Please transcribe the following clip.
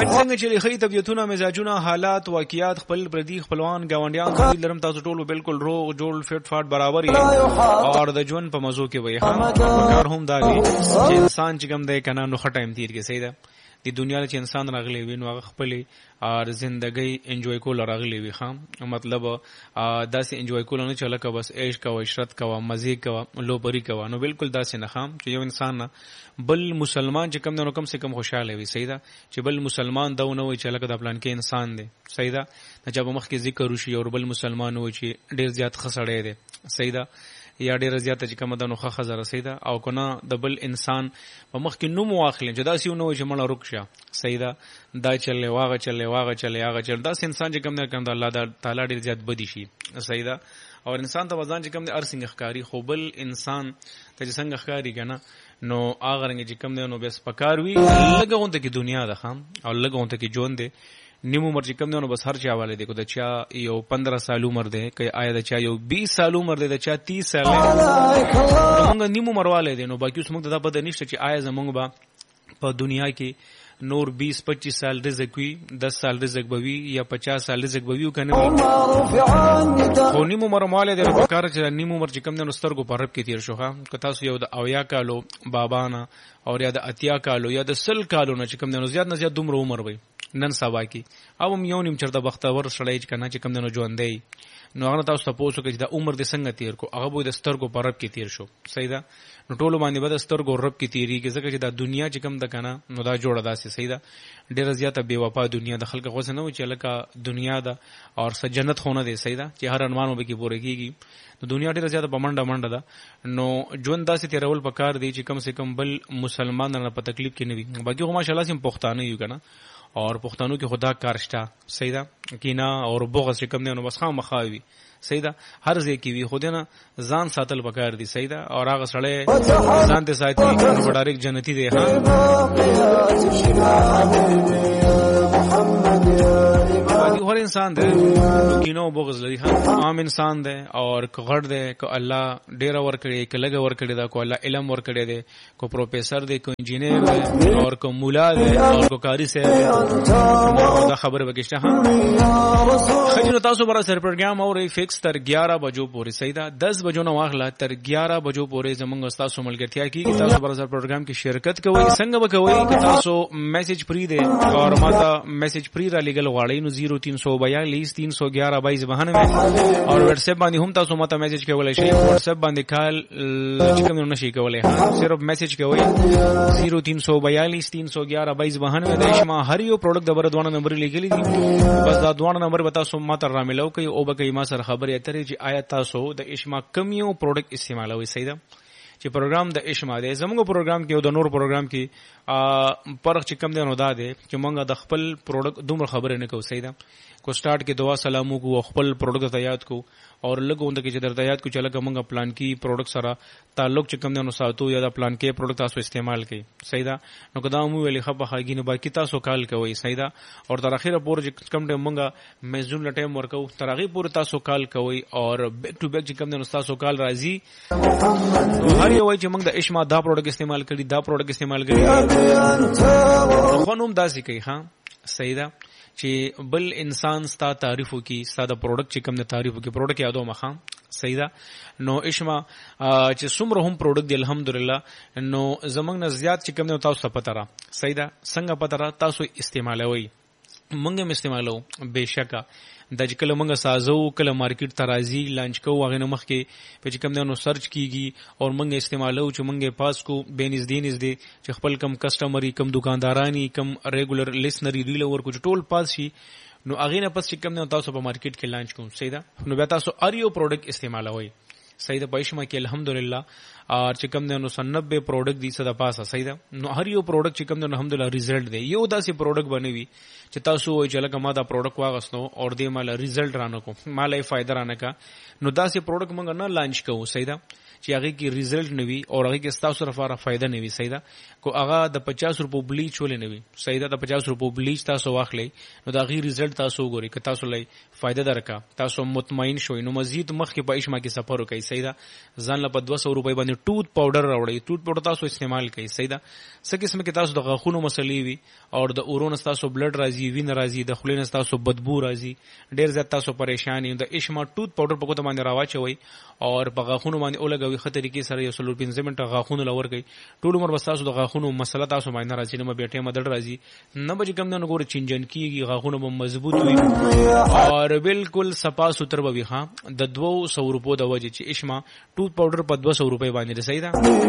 څنګه چې لخي طبيعتونه مزاجونه حالات واقعیات خپل پردي خپلوان گاونډیان لرم تاسو ټول بالکل روغ جوړ فټ فاټ برابر یې او د ژوند په موضوع کې وي کار هم دا وي چې انسان چې کوم دی کنه نو خټایم تیر کې صحیح ده د دنیا چې انسان راغلی وي نو هغه خپل زندګۍ انجوای کول راغلی وي خام مطلب داسې انجوای کول نه چلکه بس عيش کا عشرت کا مزه کا لوبري کا نو بالکل داسې نه خام چې یو انسان بل مسلمان چې کم نه کم سے کم خوشاله وي صحیح ده چې بل مسلمان دا نه وي چې لکه د پلان کې انسان دی صحیح ده چې په مخ کې ذکر وشي او بل مسلمان وي چې ډیر زیات خسړې دی صحیح ده یا ډیر زیات چې کوم د نوخه خزر رسیدا او کنه د بل انسان په مخ کې نوم واخلې چې دا سیونه چې مړه رکشه صحیح ده دا چلې واغه هغه چل دا انسان چې کوم نه کوم د الله تعالی ډیر زیات بدی شي صحیح ده او انسان ته وزن چې کوم د ارسنګ ښکاری خو بل انسان ته چې څنګه ښکاری کنه نو هغه رنګ چې کوم نو بس پکار وی لګونته کې دنیا ده خام او لګونته کې جون ده نیمو عمر چې کم دی نو بس هر چا والے دی کو د چا یو 15 سال عمر دی که آیا د چا یو 20 سال عمر دی د چا 30 سال موږ نیمو عمر والے دی نو باقي څومره د پد نشته چې آیا زمونږ با په دنیا کې نور 20-25 سال رزق وي 10 سال رزق بوي یا 50 سال رزق بوي کنه خو نیمو عمر والے دی په کار چې نیمو عمر چې کم دی نو سترګو په رب کې تیر شوخه که تاسو یو د اویا کالو بابانا او یا د اتیا کالو یا د سل کالو نه چې کم دی نو زیات نه زیات دومره عمر وي نن سبا کې او هم یو نیم چرته بختور سړی کنه چې کم دنو ژوند دی نو هغه تاسو ته پوښتنه کوي چې د عمر د څنګه تیر کو هغه به د سترګو په رب کې تیر شو صحیح ده نو ټولو باندې به د سترګو رب کې تیریږي ځکه چې د دنیا چې کم د کنه نو دا جوړه داسې صحیح ده ډیره زیاته بے وفا دنیا د خلک غوښنه نه و چې لکه دنیا ده او سجنت خونه ده صحیح ده چې هر ارمان به کې پوره کیږي نو دنیا ډیره زیاته بمنډه ده نو ژوند داسې تیرول پکار دی چې کم سے کم بل مسلمان نه په تکلیف کې نه وي باقي خو ماشاءالله سیم پښتانه یو کنه اور پښتنو کې خدا کارشتا صحیح ده کینا اور بغض چې کم نه نو بس خامخاوي صحیح ده هر ځای کې وي خو دې نه ځان ساتل پکار دي صحیح ده اور هغه سړی ځان ته ساتي نو ډایرک جنتی دی هر انسان دی کینو بغض لري عام انسان دی اور غړ دی کو الله ډیر ور کړی ک لګ ور کړی دا کو الله علم ور کړی دی کو پروفیسور دی کو انجینیر دی اور کو مولا دی اور کو کاری سے دا خبره وکشته خجنو تاسو برا سر پروګرام اور فکس تر 11 بجو پورې صحیح ده 10 بجو نو واخلا تر 11 بجو پورې زمونږ تاسو ملګرتیا کیږي تاسو برا سر پروګرام کې شرکت کوئ څنګه وکوي که تاسو میسج فری دی اور ماته میسج فری را لګل غواړئ نو 0342 311 2292 اور واتس اپ باندې هم تاسو ماته میسج کولای شئ واتس اپ باندې کال چې کوم نه شي کولای صرف میسج کوئ 0342 311 2292 د شما هر یو پروډکټ د بر دوه نمبر لیکلي دي بس دا دوه نمبر به تاسو ماته را ملو کوي او به کوي ما سره خبرې اترې چې آیا تاسو د اشما کم یو پروډکټ استعمالوي صحیح ده چې پروګرام د اشما دی زموږ پروګرام کې او د نور پروګرام کې پرخ چې کم دی نو دا دی چې موږ د خپل پروډکټ دومره خبرې نه کوو صحیح ده کو سٹارټ کې دعا سلامو کو خپل پروډکټ ته یاد کو اور لګوند کې چې درته یاد کو چې لکه موږ پلان کې پروډکټ سره تعلق چې کم دی نو ساتو یا د پلان کې پروډکټ تاسو استعمال کړئ صحیح ده نو کدا مو ویلې خپه خاګي نو باقي تاسو کال کوي صحیح ده اور تر اخره پور چې کم دی موږ میزون ټایم ورکو تر اخره پور تاسو کال کوي اور بیک ټو بیک چې کم دی نو تاسو کال راځي هر یو چې موږ د اشما دا پروډکټ استعمال کړی دا پروډکټ استعمال کړی خو نوم داسې کوي ها صحیح ده چې بل انسان ستا تعریفو کی ستا د پروډکټ چې کوم د تعریفو کی پروډکټ یادو مخام صحیح ده نو اشما چې څومره هم پروډکټ دی الحمدلله نو زمنګ نه زیات چې کوم تاسو ته پته را صحیح ده څنګه پته را تاسو استعمالوي منګم استعمالو بهشکه د کله منګه سازو کله مارکیټ ترازی لانچ کو واغې نو مخ کې په چې کوم نو سرچ کیږي اور منګه استعمالو چې منګه پاس کو بینز دینز دی چې خپل کم کسٹمري کم دکاندارانی کم ریګولر لیسنری ریل اور کو ټول پاس شي نو اغه نه پس چې کوم نو تاسو په مارکیټ کې لانچ کوم صحیح ده نو بیا تاسو اریو پروډکټ استعمالوي صحیح ده پښما کې الحمدلله اور چې کوم نو 90 پروډکټ دي صدا پاسه صحیح ده نو هر یو پروډکټ چې کوم نو الحمدلله ریزلټ دی یو داسې پروډکټ بنوي چې تاسو وایي چې لکه ما دا پروډکټ واغسنو اور دې مال ریزلټ رانه کو مال یې فائدہ رانه کا نو داسې پروډکټ موږ نه لانچ کوو صحیح ده چې هغه کې ریزلټ نوي او هغه کې تاسو لپاره فائدہ نوي صحیح ده کو هغه د 50 روپو بلیچ ولې نوي صحیح ده د 50 روپو بلیچ تاسو واخلئ نو دا غي ریزلټ تاسو ګوري که تاسو لای فائدہ درکا تاسو مطمئن شوي نو مزید مخ کې پېښما کې سفر وکړئ صحیح ده ځان له 200 روپۍ باندې ټوت پاوډر راوړئ ټوت پاوډر تاسو استعمال کړئ صحیح ده څه قسم کې تاسو د غاښونو مسلې وي او د اورون تاسو بلډ راځي وین راځي د خلین تاسو بدبو راځي ډیر زیات تاسو پریشان یو د اشما ټوت پاوډر په کوته باندې راواچوي او په غاښونو باندې اولګوي خطر کې سره یو سلور 15 منټه غاښونو لور گئی ټول عمر بس تاسو د غاښونو مسله تاسو باندې راځي نو بیٹه مدد راځي نه بچ کم نه ګور چنجن کیږي غاښونو به مضبوط وي او بالکل صفا ستر به وي ها د 200 روپو د وجه چې اشما ټوت پاوډر په 200 روپۍ باندې صحیح ده